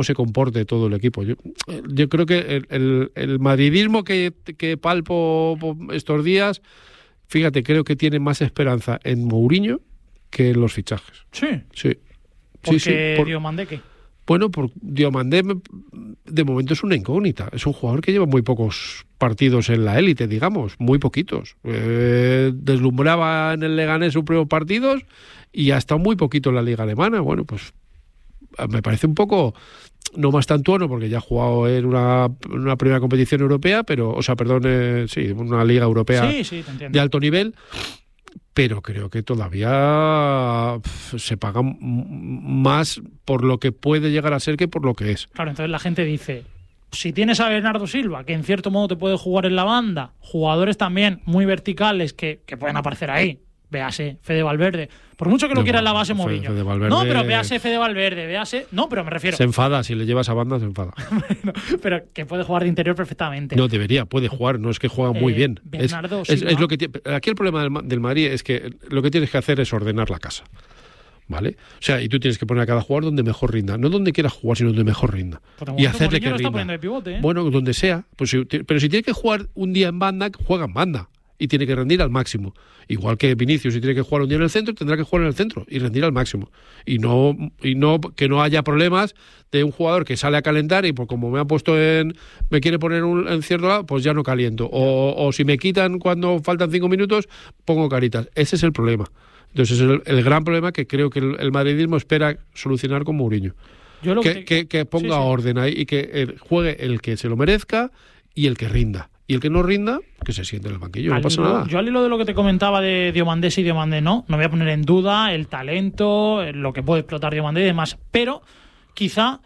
se comporte todo el equipo. Yo creo que el madridismo que palpo estos días, fíjate, creo que tiene más esperanza en Mourinho que en los fichajes. Sí. Porque Diomandé, ¿qué? Bueno, Diomandé de momento es una incógnita. Es un jugador que lleva muy pocos partidos en la élite, digamos, muy poquitos. Deslumbraba en el Leganés sus primeros partidos y ha estado muy poquito en la liga alemana. Bueno, pues me parece un poco, no más tantuono, porque ya ha jugado en una primera competición europea, pero, una liga europea de alto nivel. Pero creo que todavía se paga más por lo que puede llegar a ser que por lo que es. Claro, entonces la gente dice, si tienes a Bernardo Silva, que en cierto modo te puede jugar en la banda, jugadores también muy verticales que pueden aparecer ahí, véase Fede Valverde, por mucho que lo quiera en la base Mourinho. No, pero véase Fede Valverde, véase... No, pero me refiero... Se enfada, si le llevas a banda se enfada. Pero que puede jugar de interior perfectamente. No, puede jugar, no es que juega muy bien. Bernardo es lo que aquí el problema del Madrid es que lo que tienes que hacer es ordenar la casa. ¿Vale? O sea, y tú tienes que poner a cada jugador donde mejor rinda. No donde quieras jugar, sino donde mejor rinda. Y hacerle que rinda. De pivote, ¿eh? Bueno, donde sea. Pero si tiene que jugar un día en banda, juega en banda. Y tiene que rendir al máximo. Igual que Vinicius, si tiene que jugar un día en el centro, tendrá que jugar en el centro y rendir al máximo. Y no que no haya problemas de un jugador que sale a calentar y pues como me quiere poner en cierto lado, pues ya no caliento. O si me quitan cuando faltan 5 minutos, pongo caritas. Ese es el problema. Entonces es el gran problema que creo que el madridismo espera solucionar con Mourinho. Que ponga orden ahí y que juegue el que se lo merezca y el que rinda. Y el que no rinda, que se siente en el banquillo, no pasa nada. Yo al hilo de lo que te comentaba de Diomandé y Diomandé no voy a poner en duda el talento, lo que puede explotar Diomandé y demás, pero quizá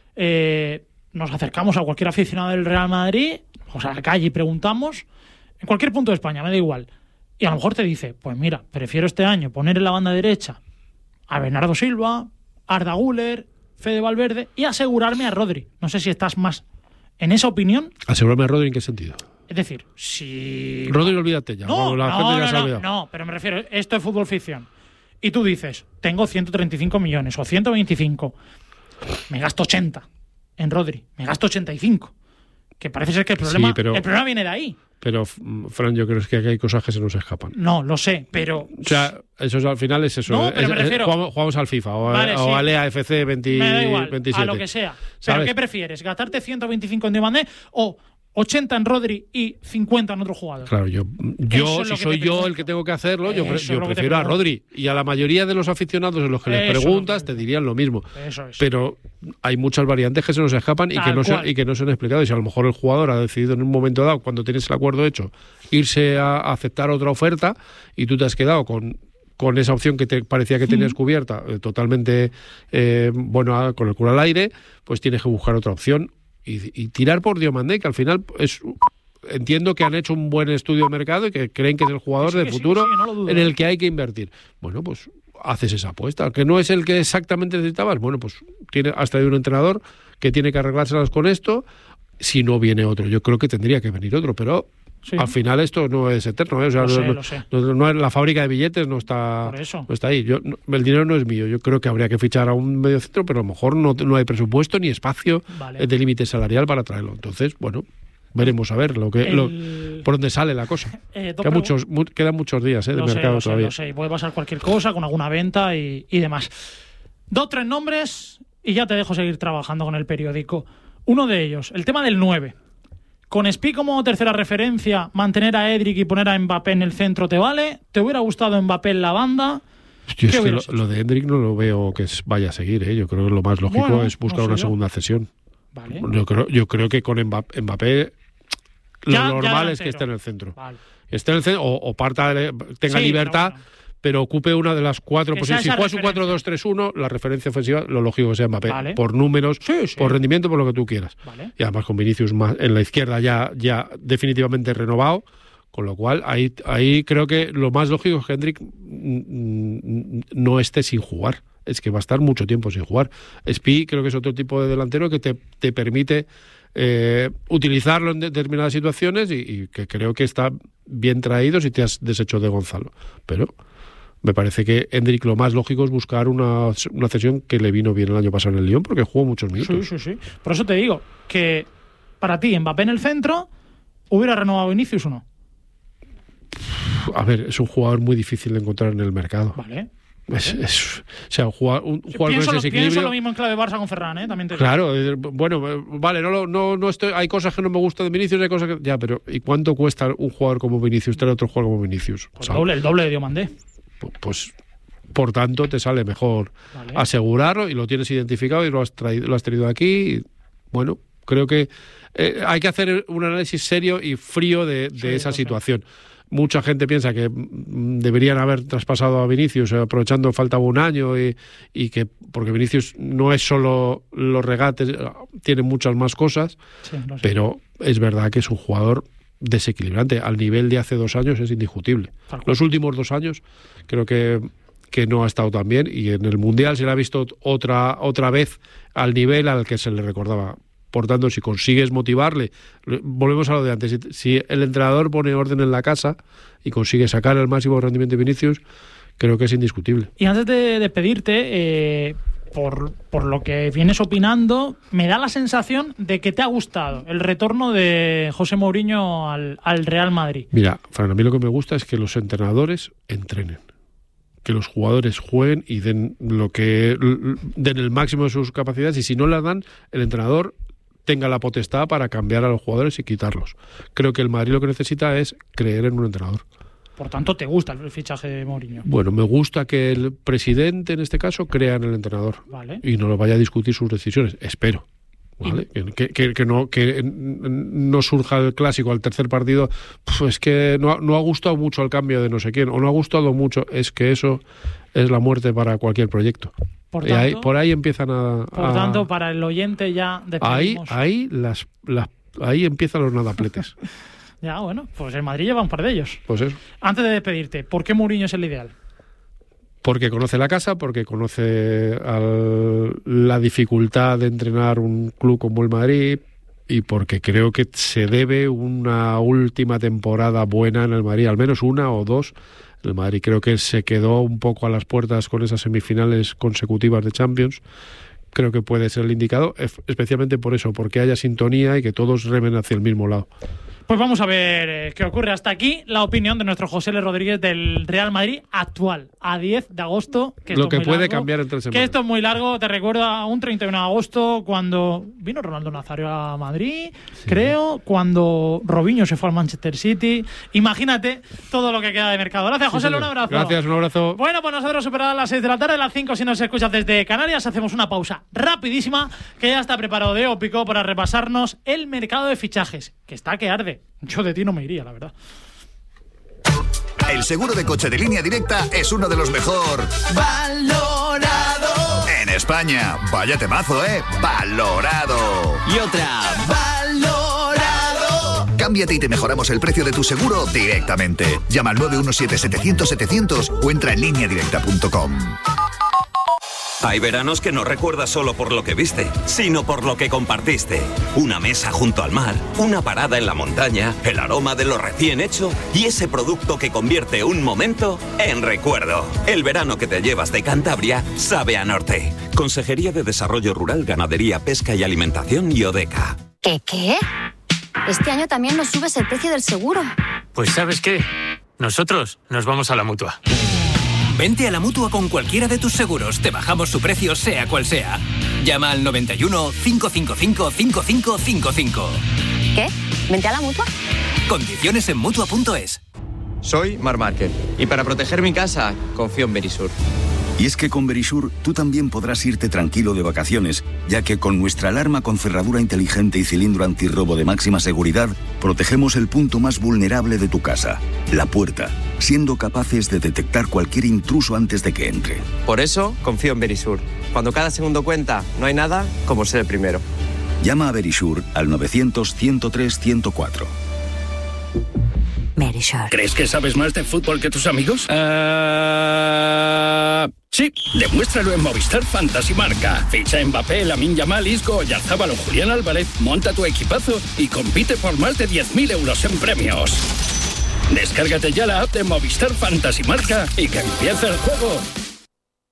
nos acercamos a cualquier aficionado del Real Madrid, o sea, a la calle y preguntamos, en cualquier punto de España, me da igual, y a lo mejor te dice, pues mira, prefiero este año poner en la banda derecha a Bernardo Silva, Arda Güler, Fede Valverde y asegurarme a Rodri. No sé si estás más en esa opinión. ¿Asegurarme a Rodri en qué sentido? Es decir, si... Rodri, olvídate ya. No, pero me refiero, esto es fútbol ficción. Y tú dices, tengo 135 millones o 125. Me gasto 80 en Rodri. Me gasto 85. Que parece ser que el problema viene de ahí. Pero, Fran, yo creo que hay cosas que se nos escapan. No, lo sé, pero... O sea, eso al final es eso. No, pero me refiero... Jugamos al FIFA o al EAFC 27. Me da igual, a lo que sea. ¿Pero qué prefieres? ¿Gastarte 125 en Diomandé o 80 en Rodri y 50 en otro jugador? Claro, si soy yo el que tengo que hacerlo, yo prefiero a Rodri. Y a la mayoría de los aficionados en los que les preguntas te dirían lo mismo. Eso es. Pero hay muchas variantes que se nos escapan y que no se han explicado. Y si a lo mejor el jugador ha decidido en un momento dado, cuando tienes el acuerdo hecho, irse a aceptar otra oferta y tú te has quedado con esa opción que te parecía que tenías cubierta, totalmente con el culo al aire, pues tienes que buscar otra opción. Y tirar por Diomandé, que al final entiendo que han hecho un buen estudio de mercado y que creen que es el jugador del futuro en el que hay que invertir. Bueno, pues haces esa apuesta, que no es el que exactamente necesitabas. Bueno, pues has traído un entrenador que tiene que arreglárselas con esto. Si no viene otro, yo creo que tendría que venir otro, pero al final esto no es eterno, ¿eh? O sea, lo sé. No, la fábrica de billetes no está ahí. El dinero no es mío. Yo creo que habría que fichar a un mediocentro, pero a lo mejor no hay presupuesto ni espacio de límite salarial para traerlo. Entonces, bueno, veremos a ver por dónde sale la cosa. Quedan muchos días de mercado todavía. Lo sé, puede pasar cualquier cosa con alguna venta y demás. 2-3 nombres y ya te dejo seguir trabajando con el periódico. Uno de ellos, el tema del 9. Con Spi como tercera referencia, mantener a Edric y poner a Mbappé en el centro, ¿te vale? ¿Te hubiera gustado Mbappé en la banda? Yo es que lo de Edric no lo veo que vaya a seguir, ¿eh? Yo creo que lo más lógico es buscar una segunda cesión. Vale. Yo creo que con Mbappé lo normal es que esté en el centro. Vale. Esté en el centro o tenga libertad, pero ocupe una de las 4 posiciones. Si juegas un 4-2-3-1, la referencia ofensiva, lo lógico que sea Mbappé, por números, por rendimiento, por lo que tú quieras. Y además con Vinicius en la izquierda ya definitivamente renovado, con lo cual ahí creo que lo más lógico es que Hendrik no esté sin jugar. Es que va a estar mucho tiempo sin jugar. Spi creo que es otro tipo de delantero que te permite utilizarlo en determinadas situaciones y que creo que está bien traído si te has deshecho de Gonzalo. Pero Me parece que Endrick lo más lógico es buscar una cesión que le vino bien el año pasado en el Lyon, porque jugó muchos minutos. Sí. Por eso te digo que para ti, Mbappé en el centro, ¿hubiera renovado Vinicius o no? A ver, es un jugador muy difícil de encontrar en el mercado. Vale. O sea, un jugador con ese desequilibrio. Pienso lo mismo en clave Barça con Ferran, también te digo. Claro, bueno, vale, no estoy, hay cosas que no me gustan de Vinicius, hay cosas que ya, pero ¿y cuánto cuesta un jugador como Vinicius tener otro jugador como Vinicius? Pues el doble de Diomandé. Pues por tanto te sale mejor asegurarlo y lo tienes identificado y lo has tenido aquí. Bueno, creo que hay que hacer un análisis serio y frío de esa situación. Mucha gente piensa que deberían haber traspasado a Vinicius aprovechando faltaba un año y que porque Vinicius no es solo los regates, tiene muchas más cosas, pero es verdad que es un jugador desequilibrante. Al nivel de hace 2 años es indiscutible. Los últimos 2 años creo que no ha estado tan bien y en el Mundial se le ha visto otra vez al nivel al que se le recordaba. Por tanto, si consigues motivarle, volvemos a lo de antes, si el entrenador pone orden en la casa y consigue sacar el máximo rendimiento de Vinicius, creo que es indiscutible. Y antes de despedirte, por lo que vienes opinando, me da la sensación de que te ha gustado el retorno de José Mourinho al Real Madrid. Mira, Fran, a mí lo que me gusta es que los entrenadores entrenen, que los jugadores jueguen y den el máximo de sus capacidades, y si no las dan, el entrenador tenga la potestad para cambiar a los jugadores y quitarlos. Creo que el Madrid lo que necesita es creer en un entrenador. Por tanto, ¿te gusta el fichaje de Mourinho? Bueno, me gusta que el presidente, en este caso, crea en el entrenador. Vale. Y no lo vaya a discutir sus decisiones. Espero. ¿Vale? Que no surja el clásico al tercer partido. Pues que no ha gustado mucho el cambio de no sé quién, o no ha gustado mucho. Es que eso es la muerte para cualquier proyecto. Por ahí empiezan Por tanto, para el oyente ya despedimos. Ahí empiezan los nadapletes. Ya, bueno, pues el Madrid lleva un par de ellos. Pues eso. Antes de despedirte, ¿por qué Mourinho es el ideal? Porque conoce la casa, porque conoce la dificultad de entrenar un club como el Madrid y porque creo que se debe una última temporada buena en el Madrid, al menos 1 o 2. El Madrid creo que se quedó un poco a las puertas con esas semifinales consecutivas de Champions. Creo que puede ser el indicado, especialmente por eso, porque haya sintonía y que todos remen hacia el mismo lado. Pues vamos a ver qué ocurre. Hasta aquí la opinión de nuestro José L. Rodríguez del Real Madrid actual, a 10 de agosto. Lo que puede cambiar entre semanas. Que esto es muy largo, te recuerdo a un 31 de agosto, cuando vino Ronaldo Nazario a Madrid, creo, cuando Robinho se fue al Manchester City. Imagínate todo lo que queda de mercado. Gracias, José L. Un abrazo. Gracias, un abrazo. Bueno, pues nosotros superadas las 6 de la tarde, las 5 si nos escuchas desde Canarias, hacemos una pausa rapidísima, que ya está preparado de Ópico para repasarnos el mercado de fichajes, que está que arde. Yo de ti no me iría, la verdad. El seguro de coche de Línea Directa es uno de los mejor valorado en España. Vaya temazo, ¿eh? Valorado. Y otra, valorado. Cámbiate y te mejoramos el precio de tu seguro directamente. Llama al 917-700-700 o entra en lineadirecta.com. Hay veranos que no recuerdas solo por lo que viste, sino por lo que compartiste. Una mesa junto al mar, una parada en la montaña, el aroma de lo recién hecho y ese producto que convierte un momento en recuerdo. El verano que te llevas de Cantabria sabe a norte. Consejería de Desarrollo Rural, Ganadería, Pesca y Alimentación y Odeca. ¿Qué? Este año también nos subes el precio del seguro. Pues ¿sabes qué? Nosotros nos vamos a la Mutua. Vente a la Mutua con cualquiera de tus seguros. Te bajamos su precio, sea cual sea. Llama al 91 555 5555. ¿Qué? ¿Vente a la Mutua? Condiciones en Mutua.es. Soy Marc Márquez y para proteger mi casa confío en Verisur. Y es que con Verisur tú también podrás irte tranquilo de vacaciones, ya que con nuestra alarma con cerradura inteligente y cilindro antirrobo de máxima seguridad, protegemos el punto más vulnerable de tu casa, la puerta, siendo capaces de detectar cualquier intruso antes de que entre. Por eso confío en Verisur. Cuando cada segundo cuenta, no hay nada como ser el primero. Llama a Verisur al 900-103-104. Verisur. ¿Crees que sabes más de fútbol que tus amigos? Sí, demuéstralo en Movistar Fantasy Marca. Ficha a Mbappé, Lamine Yamal, Isco, Oyarzabal o Julián Álvarez, monta tu equipazo y compite por más de 10.000 euros en premios. Descárgate ya la app de Movistar Fantasy Marca y que empiece el juego.